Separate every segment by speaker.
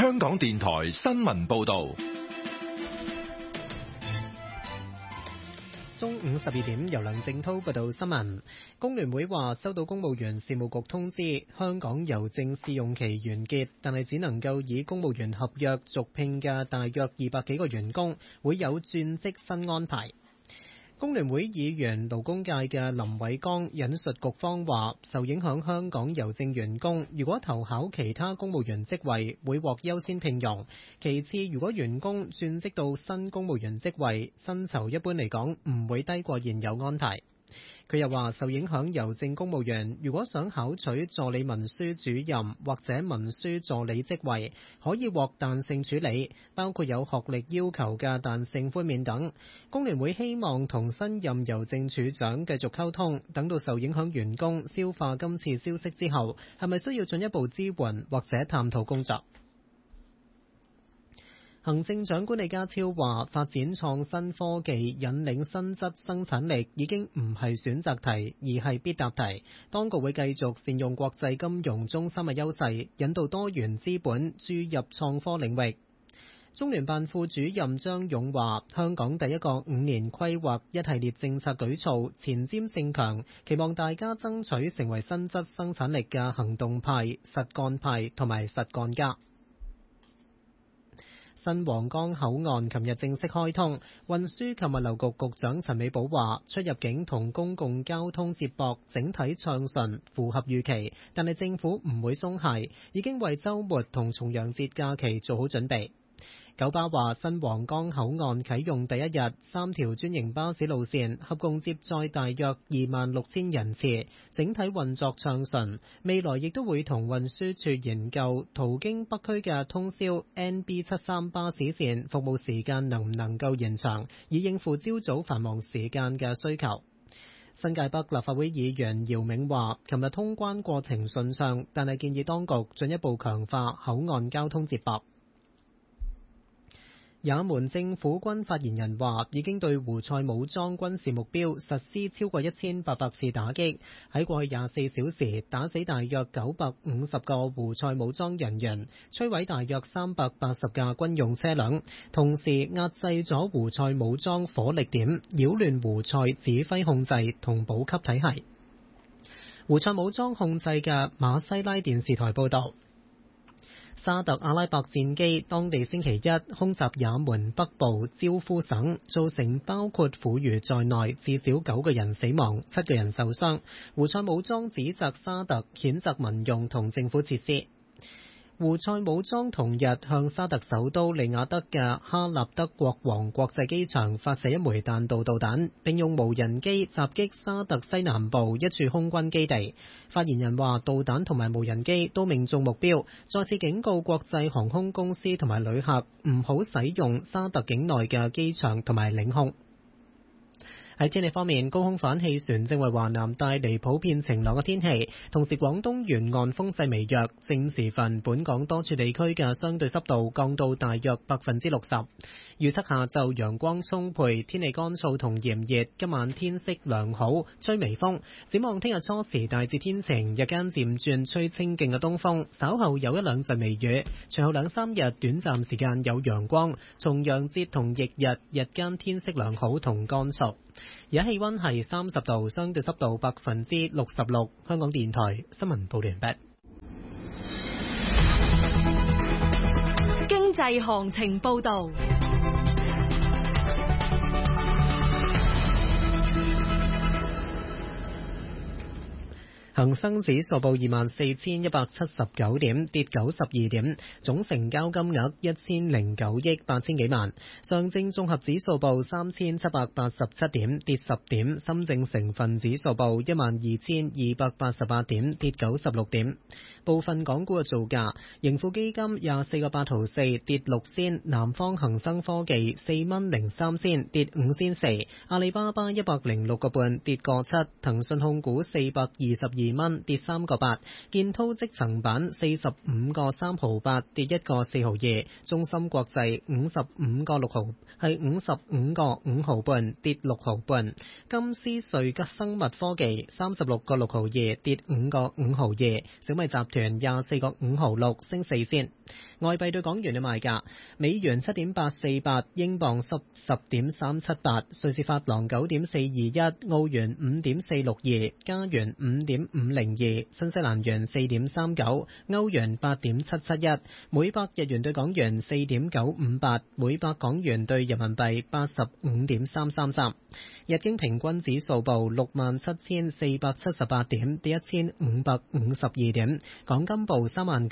Speaker 1: 香港電台新聞報道。
Speaker 2: 中午12點，由梁正濤報道新聞。工聯會話收到公務員事務局通知，香港郵政試用期完結，但係只能夠以公務員合約續聘嘅大約200幾個員工，會有轉職新安排。工聯會議員勞工界嘅林偉江引述局方話，受影響香港郵政員工如果投考其他公務員職位，會獲優先聘用。其次，如果員工轉職到新公務員職位，薪酬一般嚟講唔會低過現有安排。佢又話，受影響郵政公務員如果想考取助理文書主任或者文書助理職位，可以獲彈性處理，包括有學歷要求嘅彈性寬免等。工聯會希望同新任郵政處長繼續溝通，等到受影響員工消化今次消息之後，係咪需要進一步支援或者探討工作。行政長官李家超話，發展創新科技引領新質生產力已經唔係選擇題，而係必答題。當局會繼續善用國際金融中心嘅優勢，引導多元資本注入創科領域。中聯辦副主任張勇話，香港第一個5年規劃一系列政策舉措前瞻性強，期望大家爭取成為新質生產力嘅行動派、實幹派同埋實幹家。新皇崗口岸琴日正式開通，運輸及物流局局長陳美寶話，出入境同公共交通接駁整體暢順，符合預期，但係政府唔會鬆懈，已經為週末同重陽節假期做好準備。九巴話，新皇崗口岸啟用第一日，3條專營巴士路線合共接載大約26,000人次，整體運作暢順。未來亦都會同運輸署研究途經北區嘅通宵 NB73 巴士線服務時間能唔能夠延長，以應付朝早繁忙時間嘅需求。新界北立法會議員姚銘話，琴日通關過程順暢，但係建議當局進一步強化口岸交通接駁。也門政府軍發言人話，已經對胡塞武裝軍事目標實施超過1800次打擊，喺過去24小時打死大約950個胡塞武裝人員，摧毀大約380架軍用車輛，同時壓制咗胡塞武裝火力點，擾亂胡塞指揮控制同補給體系。胡塞武裝控制嘅馬西拉電視台報導，沙特阿拉伯戰機當地星期一空襲也門北部焦夫省，造成包括婦孺在內至少9個人死亡、7個人受傷。胡塞武裝指責沙特譴責民用同政府設施。胡塞武裝同日向沙特首都利雅得嘅哈納德國王國際機場發射一枚彈道導彈，並用無人機襲擊沙特西南部一處空軍基地。發言人話，導彈同埋無人機都命中目標，再次警告國際航空公司同埋旅客唔好使用沙特境內嘅機場同埋領空。喺天氣方面，高空反氣旋正為華南帶嚟普遍晴朗嘅天氣，同時廣東沿岸風勢微弱。正午時分，本港多處地區嘅相對濕度降到大約60%。預測下晝陽光充沛，天氣乾燥同炎熱，今晚天色良好，吹微風。展望聽日初時大致天晴，日間漸轉吹清勁嘅東風，稍後有一兩陣微雨，隨後2-3日短暫時間有陽光。重陽節同翌日日間天色良好同乾燥。而家氣溫係30度，相對濕度66%。香港電台新聞報完畢。
Speaker 3: 經濟行情報道。
Speaker 2: 恒生指數報24,179點，跌92點，總成交金額1009億8000幾萬。上證綜合指數報3787點，跌10點。深證成分指數報12288點，跌96點。部分港股嘅造價：盈富基金24個8毫4，跌6仙；南方恒生科技4蚊03仙，跌5仙4；阿里巴巴106個半，跌個7；騰訊控股422 42蚊，跌3個8。建滔積層板45個3毫8，跌1個4毫2。中芯國際55個6毫，係55個5毫半，跌6毫半。金斯瑞吉生物科技36個6毫2，跌5個5毫2。小米集團24個5毫6，升4仙。外幣對港元嘅賣價：美元7.848，英鎊10.378，瑞士法郎9.421，澳元5.462，加元5.502，新西蘭元4.39，歐元8.771，每百日元對港元4.958，每百港元對人民幣85.333。日經平均指數報67,478點，跌1552點。港金報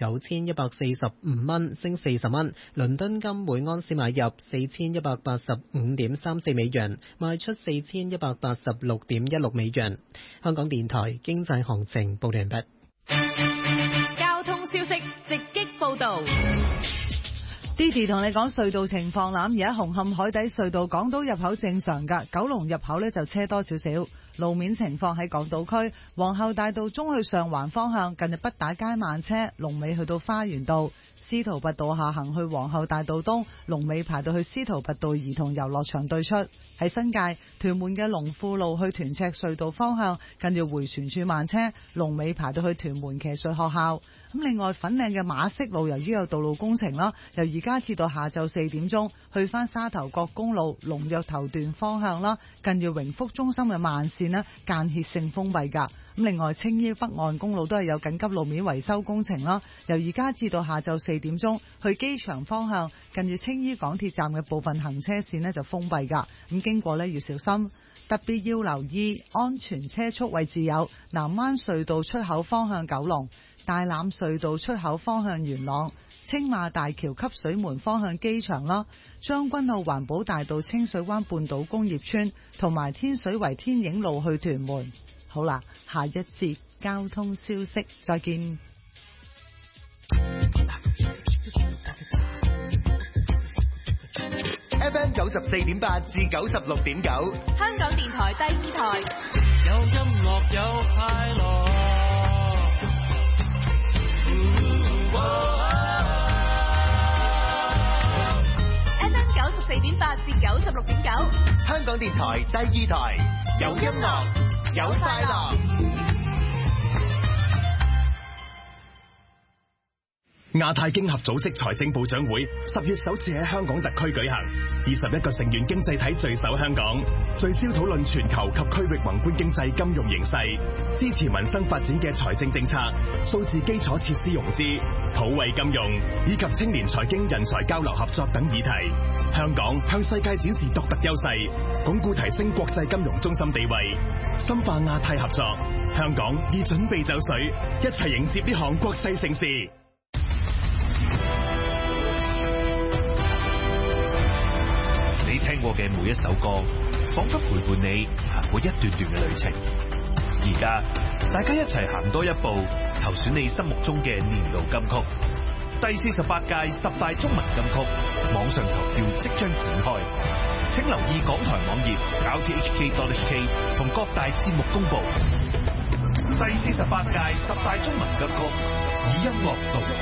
Speaker 2: 39,145蚊，升40蚊。倫敦金每安士買入4185.34美元，賣出4186.16美元。香港電台經濟行情報完畢。
Speaker 3: 交通消息直擊報道。
Speaker 4: Didi 同你講隧道情況啦，而家紅磡海底隧道港島入口正常㗎，九龍入口呢就車多少少。路面情況喺港島區皇后大道中去上環方向，近日畢打街慢車，龍尾去到花園道。司徒拔道下行去皇后大道東，龍尾排到去司徒拔道兒童遊樂場對出。喺新界屯門嘅龍富路去屯赤隧道方向，近住迴旋處慢車，龍尾排到去屯門騎術學校。咁另外粉嶺嘅馬適路由於有道路工程啦，由而家至到下晝4點鐘，去翻沙頭角公路龍躍頭段方向啦，近住榮福中心嘅慢線呢間歇性封閉㗎。咁另外青衣北岸公路都係有緊急路面維修工程啦，由而家至到下晝4點鐘，去機場方向近住青衣港鐵站嘅部分行車線呢就封閉㗎。咁經過呢要小心，特別要留意安全車速位置有南灣隧道出口方向九龍、大欖隧道出口方向元朗、青馬大橋汲水門方向機場啦、將軍澳環保大道清水灣半島工業村同埋天水圍天影路去屯門。好啦，下一節交通消息再見。
Speaker 5: FM 94.8至96.9，
Speaker 3: 香港電台第2台。
Speaker 6: 有音樂有快樂。
Speaker 3: FM 94.8至96.9，
Speaker 5: 香港電台第2台，有音樂有快樂。
Speaker 7: 亞太經合組織財政部長會10月首次喺香港特區舉行，21個成員經濟體聚首香港，聚焦討論全球及區域宏觀經濟金融形勢，支持民生發展嘅財政政策、數字基礎設施融資、土惠金融以及青年財經人才交流合作等議題。香港向世界展示獨特優勢，鞏固提升國際金融中心地位，深化亞太合作。香港已準備就緒，一齊迎接呢項國際盛事。
Speaker 1: 你聽過嘅每一首歌，仿佛陪伴你行過一段段嘅旅程。而家大家一齊行多一步，投選你心目中嘅年度金曲。第48屆10大中文金曲網上投票即將展開，請留意港台網頁 rthk.hk 同各大節目公布。第48屆10大中文金曲以音樂導航。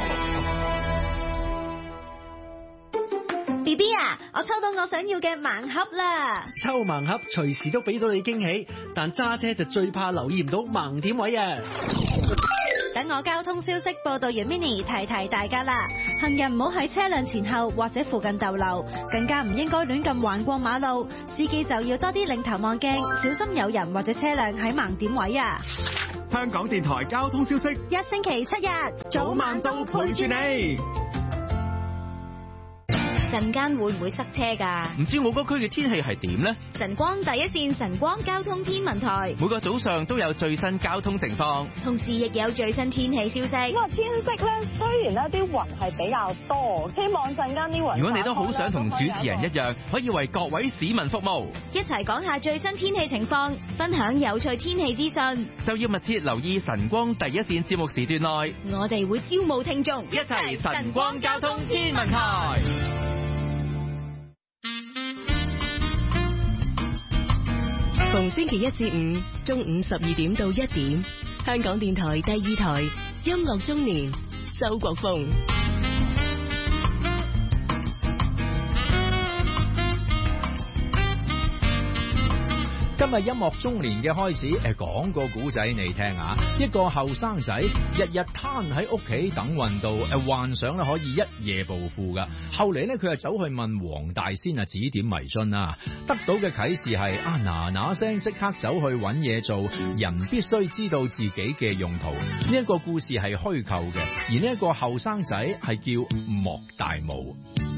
Speaker 8: BB 啊，我抽到我想要嘅盲盒啦！
Speaker 9: 抽盲盒隨時都俾到你驚喜，但揸車就最怕留意唔到盲點位啊！
Speaker 8: 等我交通消息報道員 Mini 提提大家啦，行人唔好喺車輛前後或者附近逗留，更加唔應該亂咁橫過馬路。司機就要多啲擰頭望鏡，小心有人或者車輛喺盲點位啊！
Speaker 10: 香港電台交通消息，
Speaker 8: 一星期7日，
Speaker 10: 早晚都陪住你。
Speaker 8: 陣間會唔會塞車㗎？
Speaker 11: 唔知我嗰區嘅天氣係點呢？
Speaker 8: 晨光第一線晨光交通天文台
Speaker 11: 每個早上都有最新交通情況，
Speaker 8: 同時亦有最新天氣消息。
Speaker 12: 咁啊，天色咧雖然咧啲雲係比較多，希望陣間啲雲。
Speaker 11: 如果你都好想同主持人一樣，可以為各位市民服務，
Speaker 8: 一齊講下最新天氣情況，分享有趣天氣資訊，
Speaker 11: 就要密切留意晨光第一線節目時段內，
Speaker 8: 我哋會招募聽眾，
Speaker 11: 一齊晨光交通天文台。
Speaker 13: 逢星期一至五中午12點到1點香港電台第二台音樂中年，周國峰。
Speaker 14: 今日音樂中年嘅開始，講個古仔你聽下。一個後生仔日日攤喺屋企等運到，幻想咧可以一夜暴富噶。後嚟咧佢就走去問黃大仙啊指點迷津啦，得到嘅啟示係嗱聲即刻走去揾嘢做，人必須知道自己嘅用途。呢一個故事係虛構嘅，而呢一個後生仔係叫莫大武。